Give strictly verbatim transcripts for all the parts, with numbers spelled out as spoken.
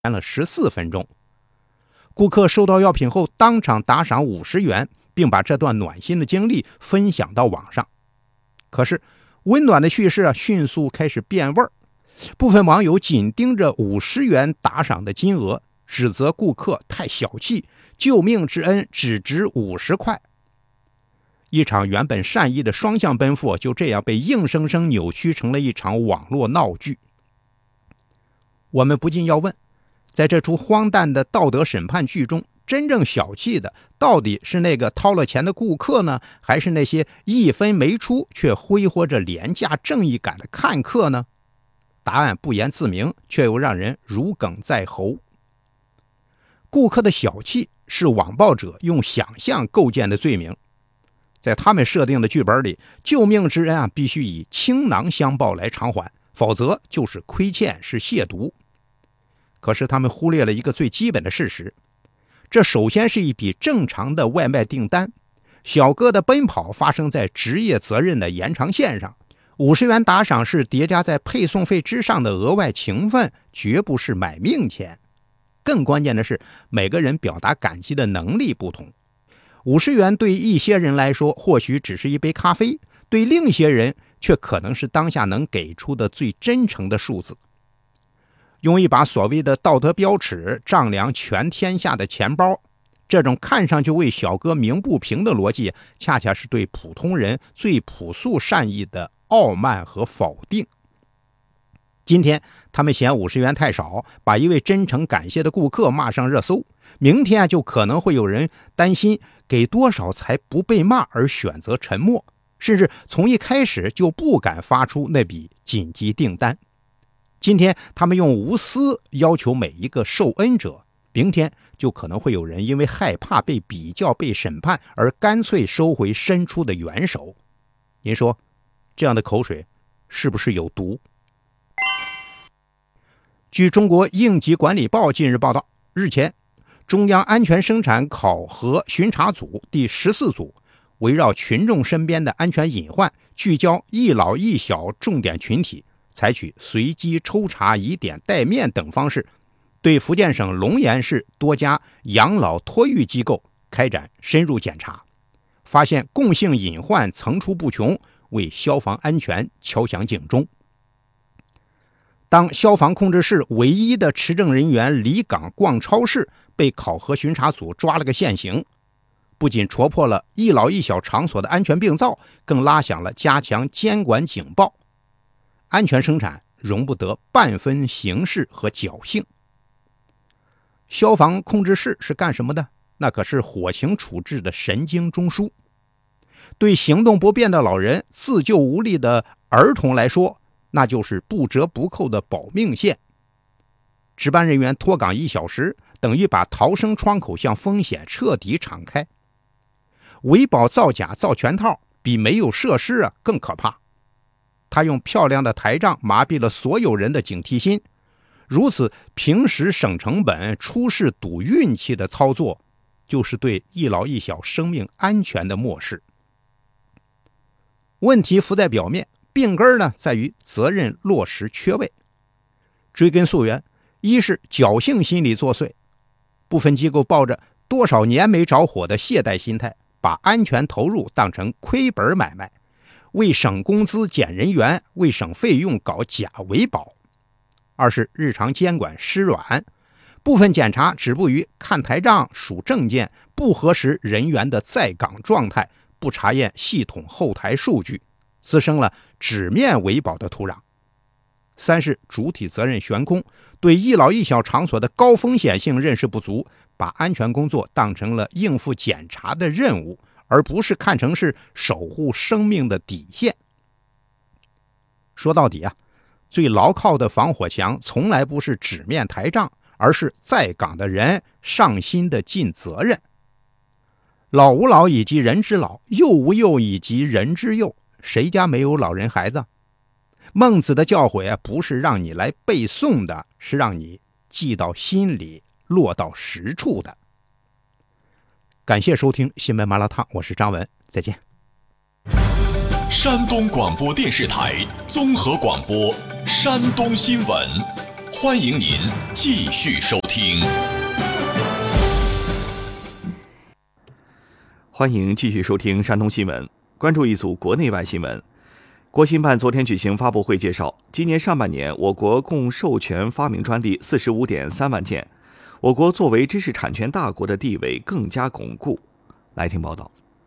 了十四分钟。顾客收到药品后当场打赏五十元，并把这段暖心的经历分享到网上。可是温暖的叙事啊，迅速开始变味儿。部分网友紧盯着五十元打赏的金额，指责顾客太小气，救命之恩只值五十块。一场原本善意的双向奔赴，就这样被硬生生扭曲成了一场网络闹剧。我们不禁要问，在这出荒诞的道德审判剧中，真正小气的到底是那个掏了钱的顾客呢，还是那些一分没出却挥霍着廉价正义感的看客呢？答案不言自明，却又让人如鲠在喉。顾客的小气是网暴者用想象构建的罪名，在他们设定的剧本里，救命之恩啊，必须以倾囊相报来偿还，否则就是亏欠，是亵渎。可是他们忽略了一个最基本的事实，这首先是一笔正常的外卖订单，小哥的奔跑发生在职业责任的延长线上，五十元打赏是叠加在配送费之上的额外情分，绝不是买命钱。更关键的是，每个人表达感激的能力不同，五十元对一些人来说或许只是一杯咖啡，对另一些人却可能是当下能给出的最真诚的数字。用一把所谓的道德标尺丈量全天下的钱包，这种看上去为小哥鸣不平的逻辑，恰恰是对普通人最朴素善意的傲慢和否定。今天他们嫌五十元太少，把一位真诚感谢的顾客骂上热搜，明天就可能会有人担心给多少才不被骂而选择沉默，甚至从一开始就不敢发出那笔紧急订单。今天他们用无私要求每一个受恩者，明天就可能会有人因为害怕被比较、被审判而干脆收回伸出的援手。您说这样的口水是不是有毒？据中国应急管理报近日报道，日前中央安全生产考核巡查组第十四组围绕群众身边的安全隐患，聚焦一老一小重点群体，采取随机抽查、以点带面等方式，对福建省龙岩市多家养老托育机构开展深入检查，发现共性隐患层出不穷，为消防安全敲响警钟。当消防控制室唯一的持证人员离岗逛超市被考核巡查组抓了个现行，不仅戳破了一老一小场所的安全病灶，更拉响了加强监管警报。安全生产容不得半分形式和侥幸。消防控制室是干什么的？那可是火刑处置的神经中枢。对行动不便的老人、自救无力的儿童来说，那就是不折不扣的保命线。值班人员脱岗一小时，等于把逃生窗口向风险彻底敞开。维保造假造全套，比没有设施啊更可怕。他用漂亮的台账麻痹了所有人的警惕心，如此平时省成本、出事赌运气的操作，就是对一老一小生命安全的漠视。问题浮在表面，病根呢在于责任落实缺位。追根溯源，一是侥幸心理作祟，部分机构抱着多少年没着火的懈怠心态，把安全投入当成亏本买卖，为省工资减人员，为省费用搞假维保。二是日常监管失软，部分检查止步于看台账、数证件，不核实人员的在岗状态，不查验系统后台数据，滋生了纸面维保的土壤。三是主体责任悬空，对一老一小场所的高风险性认识不足，把安全工作当成了应付检查的任务，而不是看成是守护生命的底线。说到底啊，最牢靠的防火墙从来不是纸面台账，而是在岗的人上心的尽责任。老吾老以及人之老，幼吾幼以及人之幼，谁家没有老人孩子？孟子的教诲啊，不是让你来背诵的，是让你记到心里，落到实处的。感谢收听新闻麻辣烫，我是张文，再见。 山东广播电视台综合广播山东新闻。 欢迎您继续收听。 欢迎继续收听山东新闻，关注一组国内外新闻。国新办昨天举行发布会介绍，今年上半年我国共授权发明专利 四十五点三万件，我国作为知识产权大国的地位更加巩固。来听报道。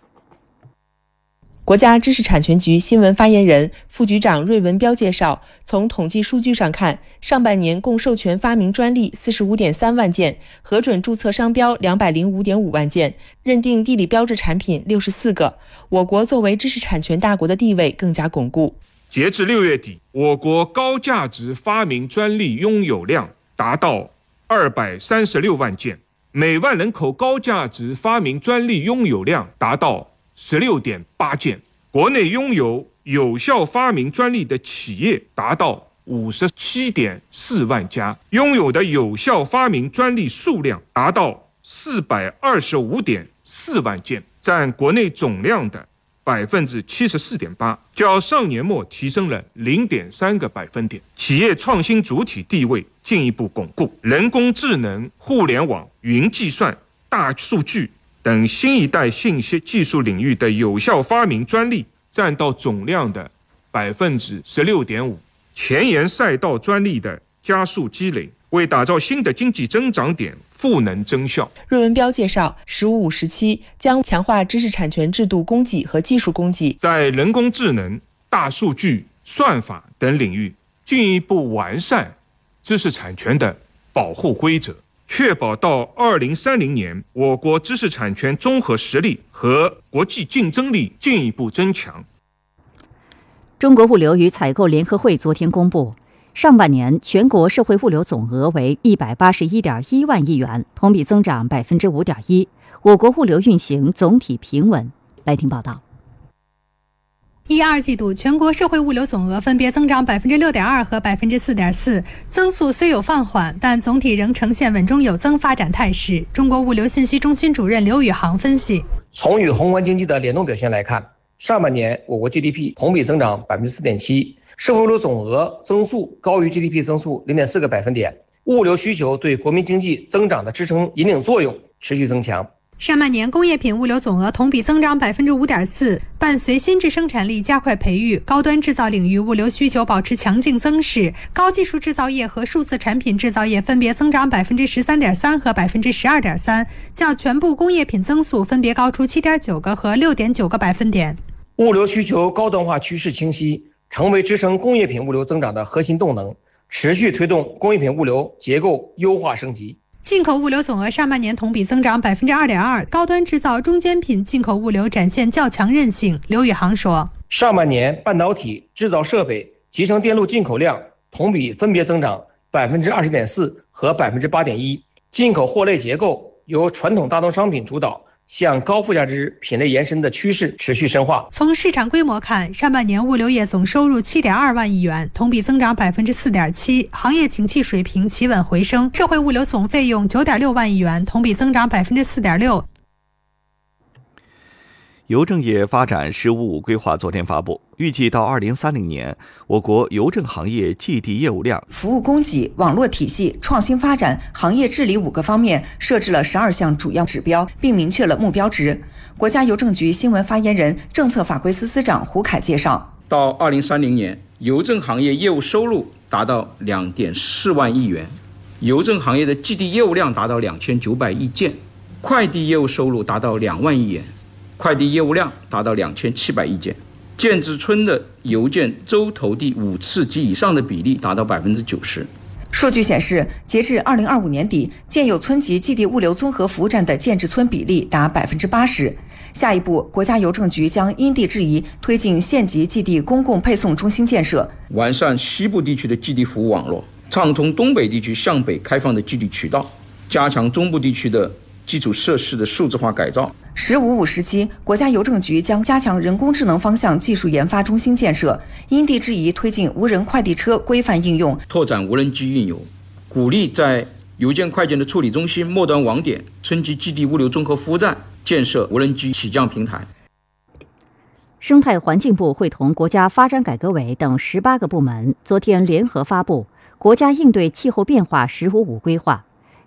国家知识产权局新闻发言人、副局长芮文彪介绍，从统计数据上看，上半年共授权发明专利 四十五点三万件，核准注册商标 两百零五点五万件，认定地理标志产品六十四个。我国作为知识产权大国的地位更加巩固。 截至六月底，我国高价值发明专利拥有量达到二百三十六万件，每万人口高价值发明专利拥有量达到十六点八件，国内拥有有效发明专利的企业达到五十七点四万家，拥有的有效发明专利数量达到四百二十五点四万件，占国内总量的百分之七十四点八，较上年末提升了零点三个百分点。企业创新主体地位进一步巩固，人工智能、互联网、云计算、大数据等新一代信息技术领域的有效发明专利占到总量的百分之十六点五，前沿赛道专利的加速积累，为打造新的经济增长点赋能增效。 芮文彪介绍，十五五时期将强化知识产权制度供给和技术供给， 在人工智能、大数据、算法等领域进一步完善知识产权的保护规则，确保到二零三零年，我国知识产权综合实力和国际竞争力进一步增强。 中国物流与采购联合会昨天公布，上半年全国社会物流总额为一百八十一点一万亿元，同比增长百分之五点一。我国物流运行总体平稳。来听报道。 一二季度全国社会物流总额分别增长百分之六点二和百分之四点四，增速虽有放缓，但总体仍呈现稳中有增发展态势。中国物流信息中心主任刘宇航分析， 从与宏观经济的联动表现来看，上半年我国 G D P 同比增长百分之四点七，社会物流总额增速高于 G D P 增速零点四个百分点，物流需求对国民经济增长的支撑引领作用持续增强。 上半年工业品物流总额同比增长百分之五点四，伴随新质生产力加快培育，高端制造领域物流需求保持强劲增势，高技术制造业和数字产品制造业分别增长百分之十三点三和百分之十二点三，较全部工业品增速分别高出七点九个和六点九个百分点。 物流需求高端化趋势清晰，成为支撑工业品物流增长的核心动能，持续推动工业品物流结构优化升级。 进口物流总额上半年同比增长百分之二点二，高端制造、中间品进口物流展现较强韧性。刘宇航说， 上半年半导体、制造设备、集成电路进口量同比分别增长百分之二十点四和百分之八点一，进口货类结构由传统大宗商品主导，向高附加值品类延伸的趋势持续深化。 从市场规模看，上半年物流业总收入七点二万亿元，同比增长百分之四点七，行业景气水平企稳回升。社会物流总费用九点六万亿元，同比增长百分之四点六。 邮政业发展“十五五”规划昨天发布，预计到二零三零年，我国邮政行业寄递业务量、 服务供给、网络体系、创新发展、行业治理五个方面设置了十二项主要指标，并明确了目标值。国家邮政局新闻发言人、政策法规司司长胡凯介绍， 到二零三零年，邮政行业业务收入达到两点四万亿元，邮政行业的寄递业务量达到两千九百亿件，快递业务收入达到两万亿元。快递业务量达到两千七百亿件，建制村的邮件周投递五次及以上的比例达到百分之九十。 数据显示，截至二零二五年底，建有村级寄递物流综合服务站的建制村比例达百分之八十。下一步，国家邮政局将因地制宜推进县级寄递公共配送中心建设， 完善西部地区的寄递服务网络，畅通东北地区向北开放的寄递渠道，加强中部地区的基础设施的数字化改造。 十五五时期，国家邮政局将加强人工智能方向技术研发中心建设，因地制宜推进无人快递车规范应用， 拓展无人机运邮，鼓励在邮件快件的处理中心、末端网点、村级寄递物流综合服务站建设无人机起降平台。 生态环境部会同国家发展改革委等十八个部门昨天联合发布国家应对气候变化“十五五”规划，